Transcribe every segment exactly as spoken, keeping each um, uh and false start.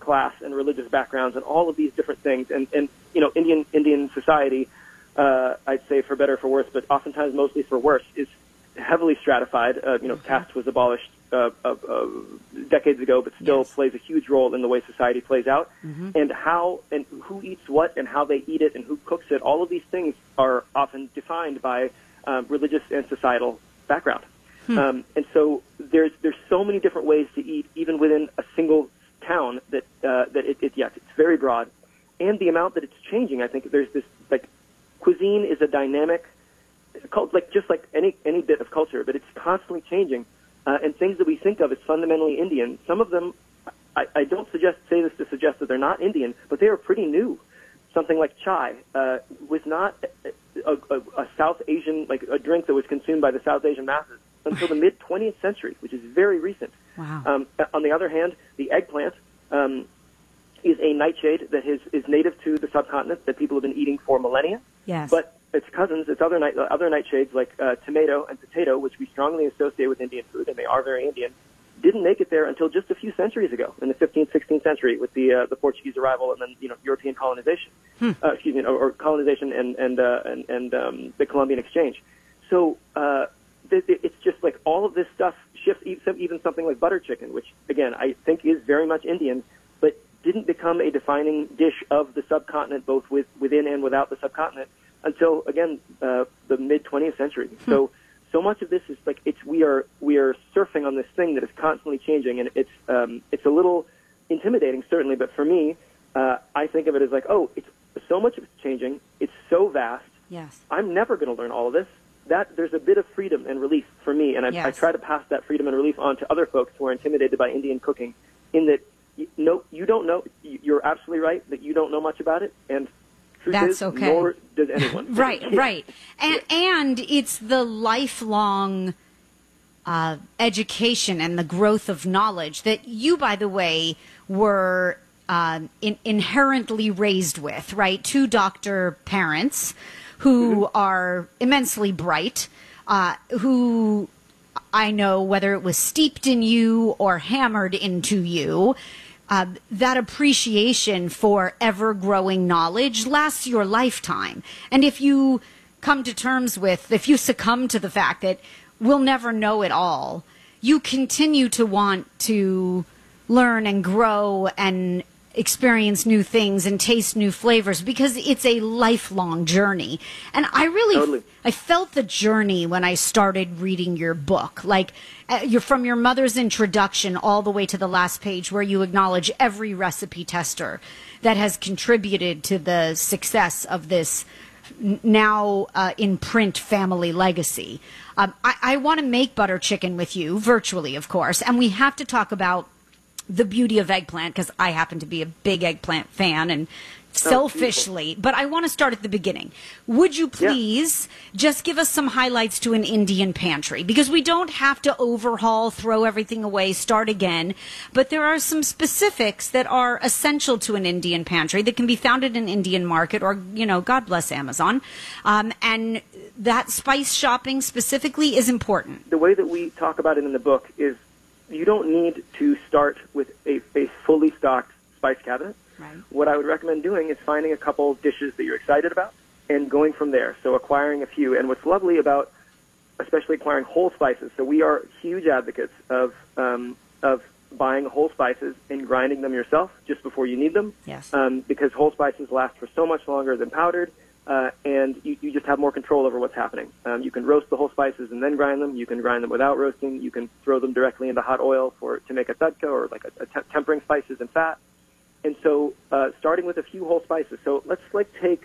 class and religious backgrounds and all of these different things. And, and you know, Indian Indian society, uh, I'd say for better or for worse, but oftentimes mostly for worse, is heavily stratified. Uh, you know, Mm-hmm. caste was abolished uh, uh, uh, decades ago, but still Yes. plays a huge role in the way society plays out. Mm-hmm. And how and who eats what and how they eat it and who cooks it. All of these things are often defined by um, religious and societal background. Hmm. Um, and so there's there's so many different ways to eat, even within a single town. That uh, that it, it yes, it's very broad, and the amount that it's changing. I think there's this like cuisine is a dynamic, cult, like just like any any bit of culture, but it's constantly changing. Uh, and things that we think of as fundamentally Indian, some of them, I, I don't suggest say this to suggest that they're not Indian, but they are pretty new. Something like chai uh, was not a, a, a South Asian, like a drink that was consumed by the South Asian masses until the mid twentieth century, which is very recent. Wow. Um, on the other hand, the eggplant um, is a nightshade that is, is native to the subcontinent that people have been eating for millennia. Yes. But its cousins, its other night, other nightshades like uh, tomato and potato, which we strongly associate with Indian food, and they are very Indian, didn't make it there until just a few centuries ago, in the fifteenth, sixteenth century, with the uh, the Portuguese arrival and then you know European colonization, Hmm. uh, excuse me, or, or colonization and and uh, and, and um, the Columbian exchange. So uh, th- th- it's just like all of this stuff shifts. Even something like butter chicken, which again I think is very much Indian, but didn't become a defining dish of the subcontinent, both with within and without the subcontinent, until again uh, the mid twentieth century. Hmm. So. So much of this is like it's we are we are surfing on this thing that is constantly changing, and it's um, it's a little intimidating, certainly. But for me, uh, I think of it as like, oh, it's so much of it's changing. It's so vast. Yes. I'm never going to learn all of this. That there's a bit of freedom and relief for me, and I, Yes. I try to pass that freedom and relief on to other folks who are intimidated by Indian cooking. In that, you, no, you don't know. You're absolutely right that you don't know much about it, and. That's is, okay. Nor does anyone. Right, right. And, and it's the lifelong uh, education and the growth of knowledge that you, by the way, were uh, in, inherently raised with, right? Two doctor parents who mm-hmm. are immensely bright, uh, who I know, whether it was steeped in you or hammered into you, Uh, that appreciation for ever-growing knowledge lasts your lifetime. And if you come to terms with, if you succumb to the fact that we'll never know it all, you continue to want to learn and grow and experience new things and taste new flavors because it's a lifelong journey. And I really, Totally. I felt the journey when I started reading your book. Like, uh, you're from your mother's introduction all the way to the last page where you acknowledge every recipe tester that has contributed to the success of this n- now uh, in print family legacy. Um, I, I want to make butter chicken with you, virtually, of course, and we have to talk about the beauty of eggplant, because I happen to be a big eggplant fan, and selfishly, oh, but I want to start at the beginning. Would you please yeah. just give us some highlights to an Indian pantry? Because we don't have to overhaul, throw everything away, start again, but there are some specifics that are essential to an Indian pantry that can be found at an Indian market or, you know, God bless Amazon. Um, and that spice shopping specifically is important. The way that we talk about it in the book is you don't need to start with a, a fully stocked spice cabinet. Right. What I would recommend doing is finding a couple dishes that you're excited about and going from there. So acquiring a few. And what's lovely about especially acquiring whole spices, so we are huge advocates of um, of buying whole spices and grinding them yourself just before you need them. Yes. Um, because whole spices last for so much longer than powdered. Uh, and you, you just have more control over what's happening. Um, you can roast the whole spices and then grind them. You can grind them without roasting. You can throw them directly into hot oil for to make a tadka or like a, a te- tempering spices and fat. And so, uh, starting with a few whole spices. So let's like take.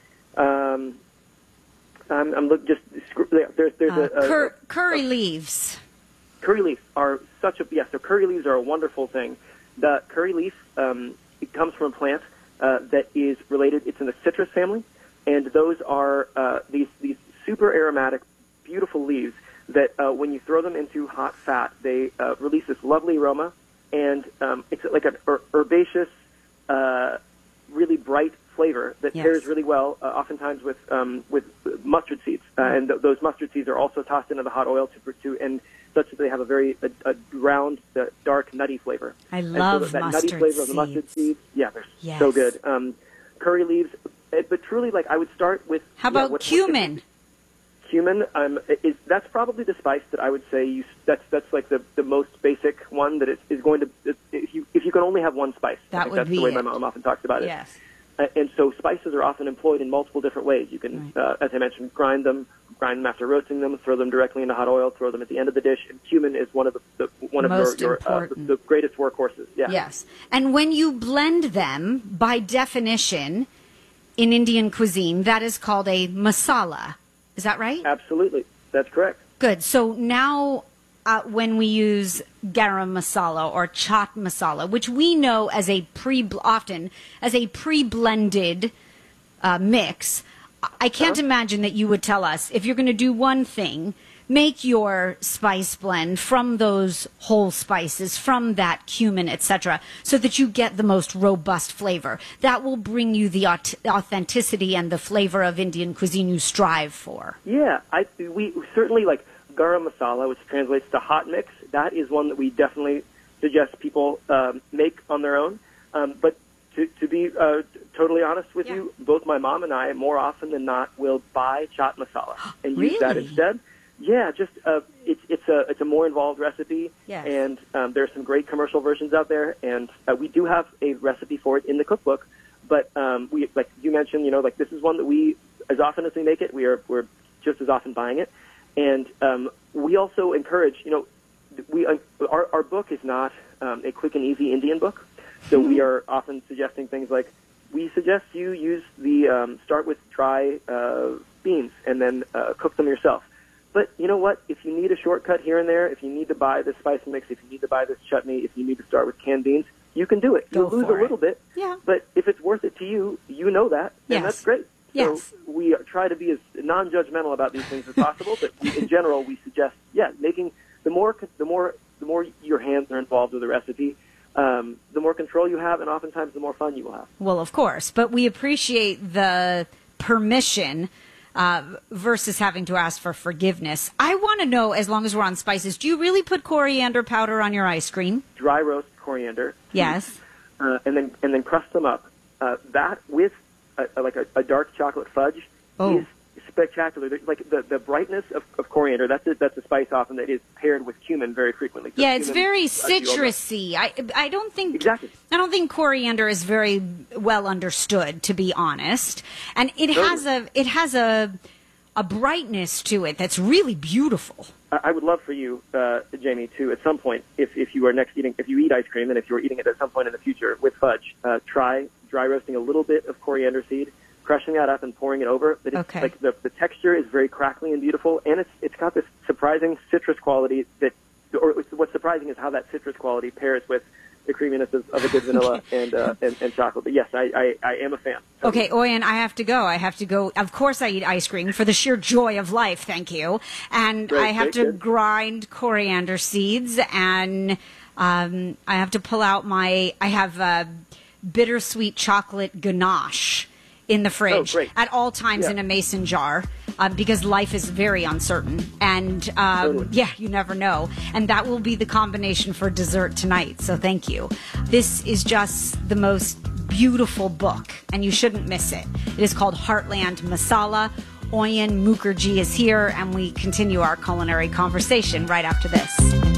Um, I'm, I'm look just there's there's uh, a, a, cur- a curry a, leaves. Curry leaves are such a yes. So curry leaves are a wonderful thing. The curry leaf um, it comes from a plant uh, that is related. It's in the citrus family. And those are uh, these these super aromatic, beautiful leaves that uh, when you throw them into hot fat, they uh, release this lovely aroma, and um, it's like an her- herbaceous, uh, really bright flavor that Yes. pairs really well, uh, oftentimes with um, with mustard seeds. Uh, and th- those mustard seeds are also tossed into the hot oil to to and such that they have a very a, a round, uh, dark, nutty flavor. I And love so that, that mustard nutty flavor of the mustard seeds. seeds. Yeah, they're Yes. so good. Um, curry leaves, uh, but truly, like I would start with. How yeah, about what- cumin? Cumin, um, is that's probably the spice that I would say you, that's that's like the, the most basic one that is, is going to if you if you can only have one spice. I That think would that's be the way it. my mom often talks about it. Yes. Uh, and so spices are often employed in multiple different ways. You can, Right. uh, as I mentioned, grind them, grind them after roasting them, throw them directly into hot oil, throw them at the end of the dish. And cumin is one of the, the one of Most your, your uh, the, important. the greatest workhorses. Yeah. Yes. And when you blend them, by definition, in Indian cuisine, that is called a masala. Is that right? Absolutely, that's correct. Good. So now, uh, when we use garam masala or chaat masala, which we know as a pre often as a pre-blended uh, mix, I can't Uh-huh. imagine that you would tell us if you're going to do one thing, make your spice blend from those whole spices, from that cumin, et cetera, so that you get the most robust flavor. That will bring you the aut- authenticity and the flavor of Indian cuisine you strive for. Yeah, I we certainly like garam masala, which translates to hot mix. That is one that we definitely suggest people um, make on their own. Um, but to, to be uh, totally honest with Yeah. you, both my mom and I, more often than not, will buy chaat masala and use that Really? instead. Yeah, just uh, it's it's a it's a more involved recipe, Yes. and um, there's some great commercial versions out there, and uh, we do have a recipe for it in the cookbook. But um, we, like you mentioned, you know, like this is one that we, as often as we make it, we are we're just as often buying it, and um, we also encourage, you know, we uh, our our book is not um, a quick and easy Indian book, so we are often suggesting things like we suggest you use the um, start with dry uh, beans and then uh, cook them yourself. But you know what? If you need a shortcut here and there, if you need to buy this spice mix, if you need to buy this chutney, if you need to start with canned beans, you can do it. Go You'll lose for a it. little bit, Yeah. but if it's worth it to you, you know that, Yes. and that's great. Yes. So we try to be as non-judgmental about these things as possible, but we, in general, we suggest, yeah, making the more the more the more your hands are involved with the recipe, um, the more control you have, and oftentimes the more fun you will have. Well, of course, but we appreciate the permission uh, versus having to ask for forgiveness. I want to know, as long as we're on spices, do you really put coriander powder on your ice cream? Dry roast coriander. Yes. Uh, and then and then crust them up. Uh, that with a, a, like a, a dark chocolate fudge Oh. is spectacular. There's, like the, the brightness of, of coriander. That's a, that's a spice often that is paired with cumin very frequently. So Yeah, it's cumin, very uh, deodorant. citrusy. I I don't think Exactly. I don't think coriander is very well understood, to be honest. And it Totally. has a it has a a brightness to it that's really beautiful. I I would love for you, uh, Jamie, to at some point, if, if you are next eating, if you eat ice cream, and if you're eating it at some point in the future with fudge, uh, try dry roasting a little bit of coriander seed, crushing that up and pouring it over. But it's Okay. like the, the texture is very crackly and beautiful, and it's it's got this surprising citrus quality that, or what's surprising is how that citrus quality pairs with the creaminess of, of a good vanilla and, uh, and and chocolate. But yes, I, I, I am a fan. Okay, Oyen, I have to go. I have to go. Of course, I eat ice cream for the sheer joy of life. Thank you. And Great, I have great, to good. grind coriander seeds, and um, I have to pull out my. I have uh, bittersweet chocolate ganache in the fridge great. at all times Yeah. in a mason jar. Uh, because life is very uncertain, and um, Totally. yeah, you never know. And that will be the combination for dessert tonight. So thank you. This is just the most beautiful book, and you shouldn't miss it. It is called Heartland Masala. Oyen Mukherjee is here, and we continue our culinary conversation right after this.